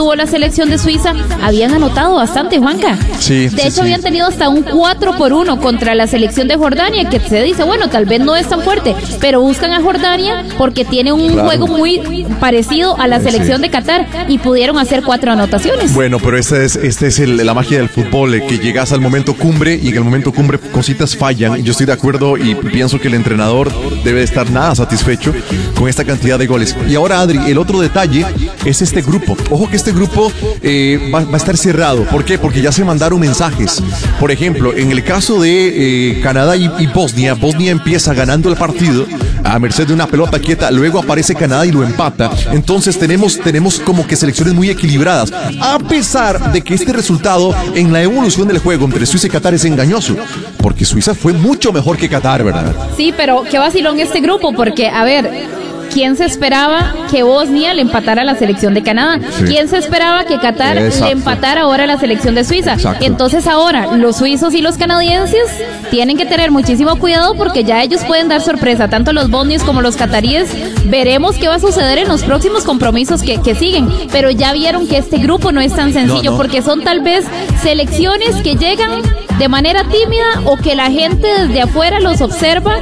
tuvo la selección de Suiza, habían anotado bastante, Juanca. Sí. De hecho, habían tenido hasta un 4-1 contra la selección de Jordania, que se dice, bueno, tal vez no es tan fuerte, pero buscan a Jordania porque tiene un juego muy parecido a la selección de Qatar y pudieron hacer 4 anotaciones. Bueno, pero esta es la magia del fútbol, que llegas al momento cumbre y en el momento cumbre cositas fallan. Yo estoy de acuerdo y pienso que el entrenador debe estar nada satisfecho con esta cantidad de goles. Y ahora, Adri, el otro detalle es este grupo. Ojo que este grupo va a estar cerrado. ¿Por qué? Porque ya se mandaron mensajes. Por ejemplo, en el caso de Canadá y Bosnia, Bosnia empieza ganando el partido a merced de una pelota quieta, luego aparece Canadá y lo empata. Entonces tenemos como que selecciones muy equilibradas, a pesar de que este resultado en la evolución del juego entre Suiza y Qatar es engañoso, porque Suiza fue mucho mejor que Qatar, ¿verdad? Sí, pero qué vacilón este grupo, porque, a ver, ¿quién se esperaba que Bosnia le empatara a la selección de Canadá? Sí. ¿Quién se esperaba que Qatar le empatara ahora a la selección de Suiza? Exacto. Entonces ahora los suizos y los canadienses tienen que tener muchísimo cuidado porque ya ellos pueden dar sorpresa, tanto los bosnios como los cataríes. Veremos qué va a suceder en los próximos compromisos que siguen, pero ya vieron que este grupo no es tan sencillo, porque son tal vez selecciones que llegan de manera tímida o que la gente desde afuera los observa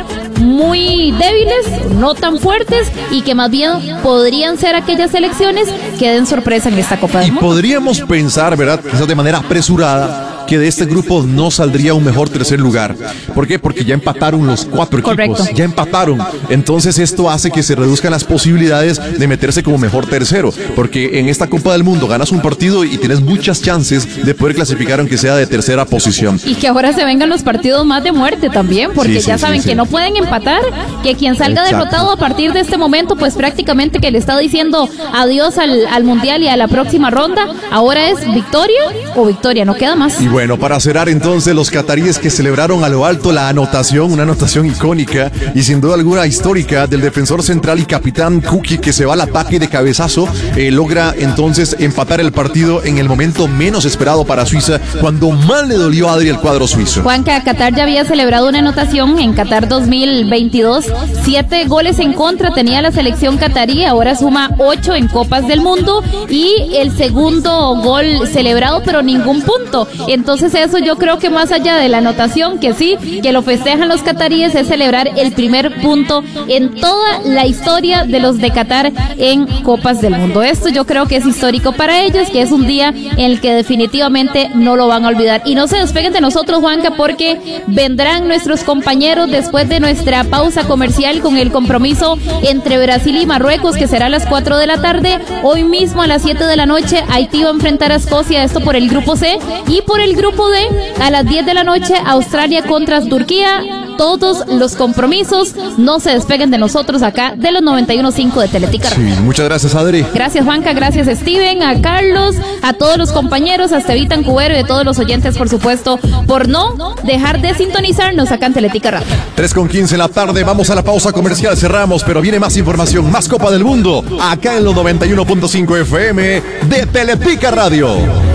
muy débiles, no tan fuertes, y que más bien podrían ser aquellas selecciones que den sorpresa en esta Copa del Mundo. Y podríamos pensar, ¿verdad?, quizás de manera apresurada, que de este grupo no saldría un mejor tercer lugar. ¿Por qué? Porque ya empataron los 4 equipos. Correcto. Ya empataron. Entonces esto hace que se reduzcan las posibilidades de meterse como mejor tercero. Porque en esta Copa del Mundo ganas un partido y tienes muchas chances de poder clasificar aunque sea de tercera posición. Y que ahora se vengan los partidos más de muerte también, porque ya saben que no pueden empatar, que quien salga derrotado a partir de este momento, pues prácticamente que le está diciendo adiós al Mundial y a la próxima ronda. Ahora es victoria o victoria, no queda más. Y bueno, para cerrar entonces, los cataríes que celebraron a lo alto la anotación, una anotación icónica y sin duda alguna histórica del defensor central y capitán Kuki, que se va al ataque de cabezazo, logra entonces empatar el partido en el momento menos esperado para Suiza, cuando más le dolió a Adri el cuadro suizo. Juanca, Qatar ya había celebrado una anotación en Qatar 2022, 7 goles en contra tenía la selección catarí, ahora suma 8 en Copas del Mundo y el segundo gol celebrado, pero ningún punto. Entonces eso yo creo que más allá de la anotación, que sí, que lo festejan los cataríes, es celebrar el primer punto en toda la historia de los de Qatar en Copas del Mundo. Esto yo creo que es histórico para ellos, que es un día en el que definitivamente no lo van a olvidar. Y no se despeguen de nosotros, Juanca, porque vendrán nuestros compañeros después de nuestra pausa comercial con el compromiso entre Brasil y Marruecos, que será a las 4 de la tarde. Hoy mismo a las 7 de la noche Haití va a enfrentar a Escocia, esto por el grupo C, y por el grupo D a las 10 de la noche Australia contra Turquía. Todos los compromisos, no se despeguen de nosotros acá de los 91.5 de Teletica Radio. Sí, muchas gracias, Adri. Gracias, Juanca, gracias, Steven, a Carlos, a todos los compañeros, a Estevitan Cubero y a todos los oyentes, por supuesto, por no dejar de sintonizarnos acá en Teletica Radio. 3:15 en la tarde, vamos a la pausa comercial, cerramos, pero viene más información, más Copa del Mundo, acá en los 91.5 FM de Teletica Radio.